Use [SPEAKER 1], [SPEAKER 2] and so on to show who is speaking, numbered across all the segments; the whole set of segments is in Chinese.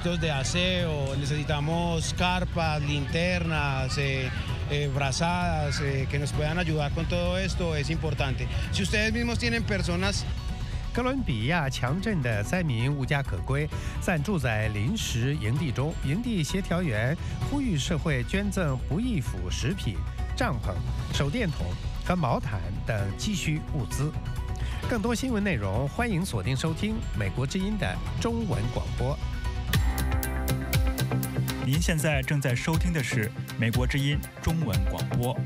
[SPEAKER 1] equipitos de aseo, necesitamos carpas, linternas, brazadas, que nos puedan ayudar con todo esto es importante. Si ustedes mismos tienen personas。
[SPEAKER 2] 哥伦比亚强震的灾民无家可归，暂住在临时营地中。营地协调员呼吁社会捐赠不易腐食品、帐篷、手电筒和毛毯等急需物资。更多新闻内容，欢迎锁定收听美国之音的中文广播。
[SPEAKER 3] 您现在正在收听的是美国之音中文广播。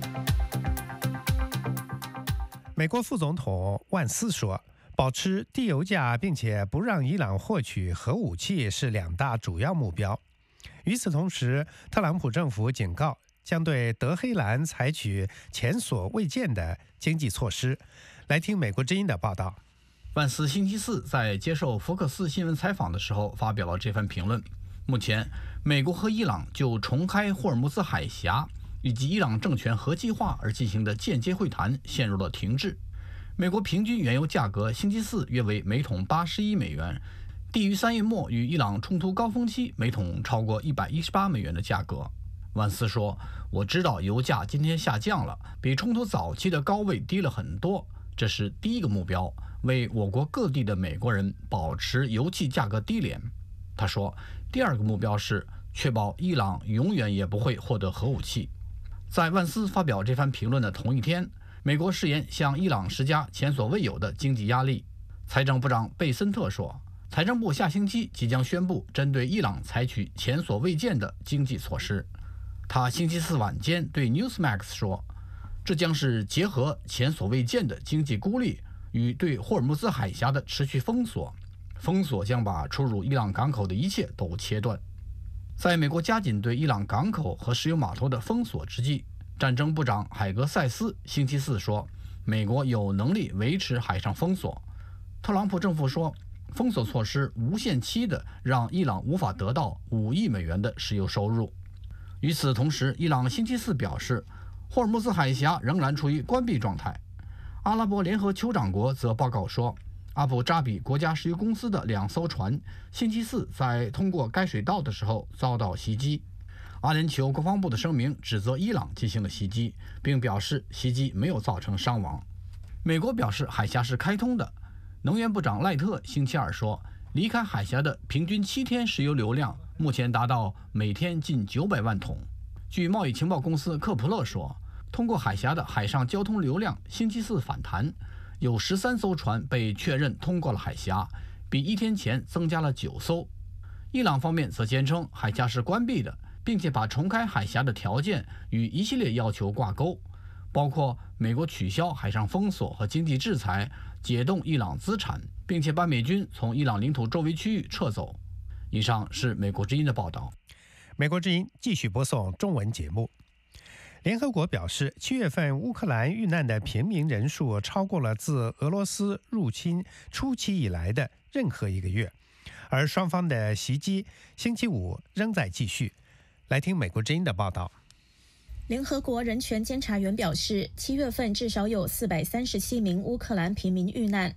[SPEAKER 2] 美国副总统万斯说，保持低油价并且不让伊朗获取核武器是两大主要目标。与此同时，特朗普政府警告将对德黑兰采取前所未见的经济措施。来听美国之音的报道。
[SPEAKER 4] 万斯星期四在接受福克斯新闻采访的时候发表了这番评论。目前，美国和伊朗就重开霍尔木兹海峡以及伊朗政权核计划而进行的间接会谈陷入了停滞。美国平均原油价格星期四约为每桶81美元，低于3月末与伊朗冲突高峰期每桶超过118美元的价格。万斯说：“我知道油价今天下降了，比冲突早期的高位低了很多。这是第一个目标，为我国各地的美国人保持油气价格低廉。”他说：“第二个目标是确保伊朗永远也不会获得核武器。”在万斯发表这番评论的同一天，美国誓言向伊朗施加前所未有的经济压力。财政部长贝森特说，财政部下星期即将宣布针对伊朗采取前所未见的经济措施。他星期四晚间对 Newsmax 说，这将是结合前所未见的经济孤立与对霍尔木兹海峡的持续封锁，封锁将把出入伊朗港口的一切都切断。在美国加紧对伊朗港口和石油码头的封锁之际，战争部长海格塞斯星期四说，美国有能力维持海上封锁。特朗普政府说，封锁措施无限期的让伊朗无法得到5亿美元的石油收入。与此同时，伊朗星期四表示，霍尔木兹海峡仍然处于关闭状态。阿拉伯联合酋长国则报告说，阿布扎比国家石油公司的2艘船星期四在通过该水道的时候遭到袭击。阿联酋国防部的声明指责伊朗进行了袭击，并表示袭击没有造成伤亡。美国表示海峡是开通的。能源部长赖特星期二说，离开海峡的平均7天石油流量目前达到每天近900万桶。据贸易情报公司科普勒说，通过海峡的海上交通流量星期四反弹，有13艘船被确认通过了海峡，比1天前增加了9艘。伊朗方面则坚称海峡是关闭的，并且把重开海峡的条件与一系列要求挂钩，包括美国取消海上封锁和经济制裁，解冻伊朗资产，并且把美军从伊朗领土周围区域撤走。以上是美国之音的报道。
[SPEAKER 2] 美国之音继续播送中文节目。联合国表示，7月份乌克兰遇难的平民人数超过了自俄罗斯入侵初期以来的任何一个月，而双方的袭击星期五仍在继续。来听美国之音的报道。
[SPEAKER 5] 联合国人权监察员表示，7月份至少有437名乌克兰平民遇难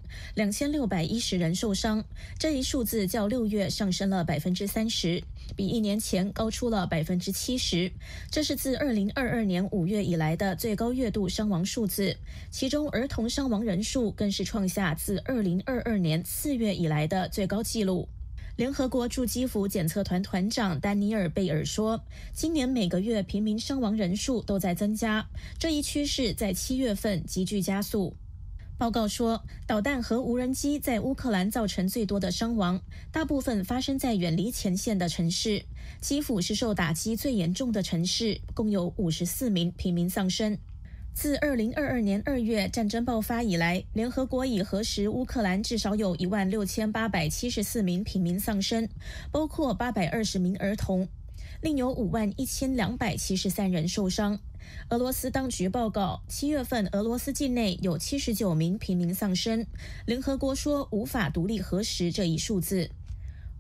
[SPEAKER 5] ，2610人受伤。这一数字较6月上升了30%，比1年前高出了70%。这是自2022年5月以来的最高月度伤亡数字，其中儿童伤亡人数更是创下自2022年4月以来的最高纪录。联合国驻基辅检测团团长丹尼尔·贝尔说，今年每个月平民伤亡人数都在增加，这一趋势在7月份急剧加速。报告说，导弹和无人机在乌克兰造成最多的伤亡，大部分发生在远离前线的城市。基辅是受打击最严重的城市，共有54名平民丧生。自2022年2月战争爆发以来，联合国已核实乌克兰至少有16874名平民丧生，包括820名儿童，另有51273人受伤。俄罗斯当局报告，7月份俄罗斯境内有79名平民丧生，联合国说无法独立核实这一数字。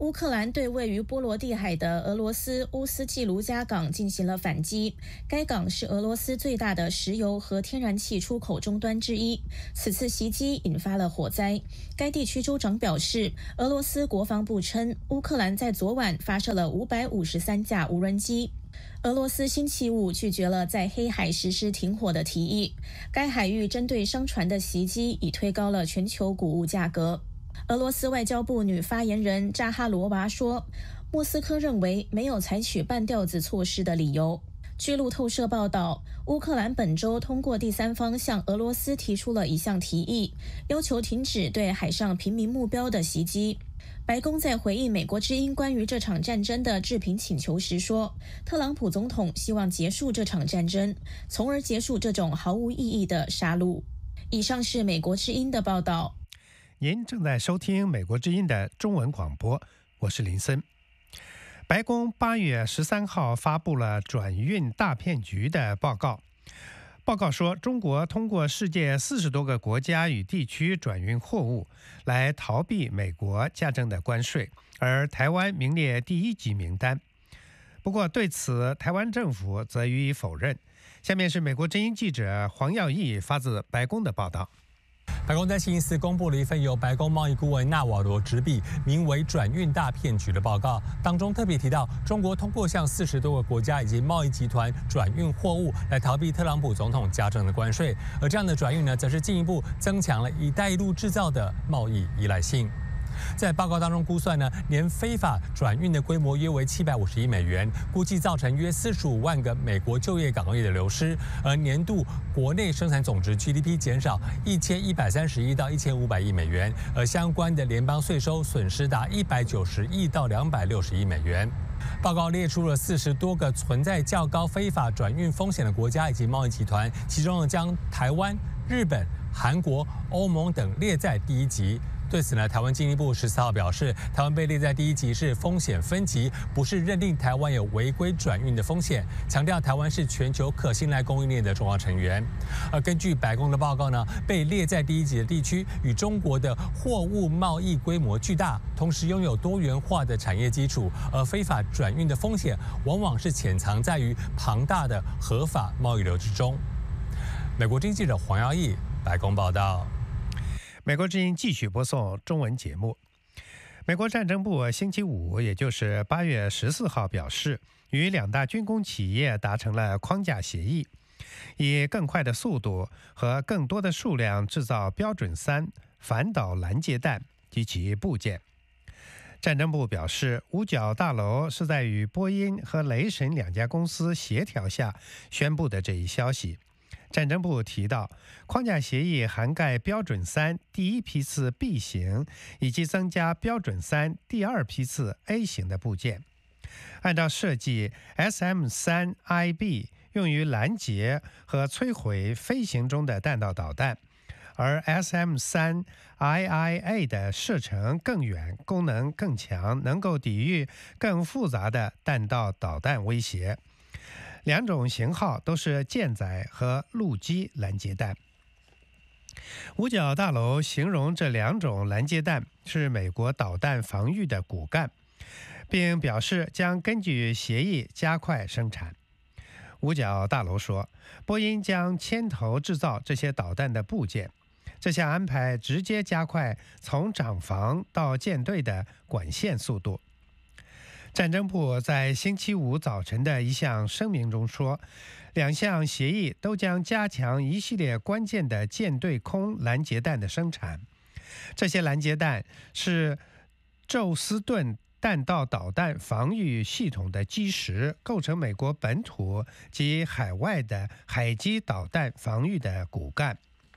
[SPEAKER 5] 乌克兰对位于波罗的海的俄罗斯乌斯季卢加港进行了反击。该港是俄罗斯最大的石油和天然气出口终端之一。此次袭击引发了火灾。该地区州长表示，俄罗斯国防部称，乌克兰在昨晚发射了553架无人机。俄罗斯星期五拒绝了在黑海实施停火的提议。该海域针对商船的袭击已推高了全球谷物价格。俄罗斯外交部女发言人扎哈罗娃说，莫斯科认为没有采取半吊子措施的理由。据路透社报道，乌克兰本周通过第三方向俄罗斯提出了一项提议，要求停止对海上平民目标的袭击。白宫在回应美国之音关于这场战争的置评请求时说，特朗普总统希望结束这场战争，从而结束这种毫无意义的杀戮。以上是美国之音的报道。
[SPEAKER 2] 您正在收听美国之音的中文广播，我是林森。白宫8月13号发布了转运大骗局的报告。报告说，中国通过世界40多个国家与地区转运货物，来逃避美国加征的关税，而台湾名列第1级名单。不过，对此台湾政府则予以否认。下面是美国之音记者黄耀义发自白宫的报道。
[SPEAKER 6] 白宫在星期四公布了一份由白宫贸易顾问纳瓦罗执笔，名为《转运大骗局》的报告，当中特别提到，中国通过向40多个国家以及贸易集团转运货物，来逃避特朗普总统加征的关税，而这样的转运呢，则是进一步增强了“一带一路”制造的贸易依赖性。在报告当中估算呢，年非法转运的规模约为750亿美元，估计造成约45万个美国就业岗位的流失，而年度国内生产总值 GDP 减少1130亿到1500亿美元，而相关的联邦税收损失达190亿到260亿美元。报告列出了40多个存在较高非法转运风险的国家以及贸易集团，其中呢将台湾、日本、韩国、欧盟等列在第1级。对此呢，台湾经济部14号表示，台湾被列在第1级是风险分级，不是认定台湾有违规转运的风险，强调台湾是全球可信赖供应链的重要成员。而根据白宫的报告呢，被列在第1级的地区与中国的货物贸易规模巨大，同时拥有多元化的产业基础，而非法转运的风险往往是潜藏在于庞大的合法贸易流之中。美国经济记者黄耀义，白宫报道。
[SPEAKER 2] 美国之音继续播送中文节目。美国战争部星期五，也就是8月14号表示，与2大军工企业达成了框架协议，以更快的速度和更多的数量制造标准3反导拦截弹及其部件。战争部表示，五角大楼是在与波音和雷神2家公司协调下宣布的这一消息。战争部提到，框架协议涵盖标准3第1批次 B 型，以及增加标准3第2批次 A 型的部件。按照设计 ，SM-3IB 用于拦截和摧毁飞行中的弹道导弹，而 SM-3IIA 的射程更远，功能更强，能够抵御更复杂的弹道导弹威胁。2种型号都是舰载和陆基拦截弹。五角大楼形容这2种拦截弹是美国导弹防御的骨干，并表示将根据协议加快生产。五角大楼说，波音将牵头制造这些导弹的部件，这项安排直接加快从厂房到舰队的管线速度。战争部在星期五早晨的一项声明中说，2项协议都将加强一系列关键的舰队空拦截弹的生产。这些拦截弹是宙斯盾弹道导弹防御系统的基石，构成美国本土及海外的海基导弹防御的骨干。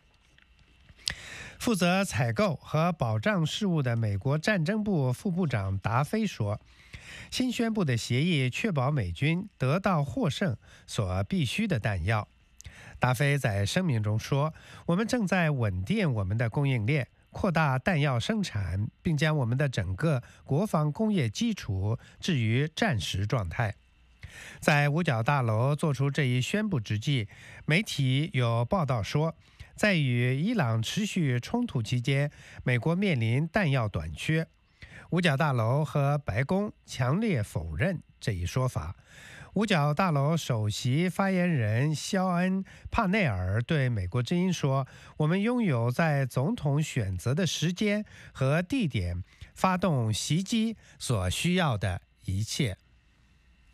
[SPEAKER 2] 负责采购和保障事务的美国战争部副部长达菲说，新宣布的协议确保美军得到获胜所必须的弹药。达菲在声明中说，我们正在稳定我们的供应链，扩大弹药生产，并将我们的整个国防工业基础置于战时状态。在五角大楼做出这一宣布之际，媒体有报道说，在与伊朗持续冲突期间，美国面临弹药短缺。 五角大楼和白宫强烈否认这一说法。五角大楼首席发言人肖恩·帕内尔对美国之音说：“我们拥有在总统选择的时间和地点发动袭击所需要的一切。”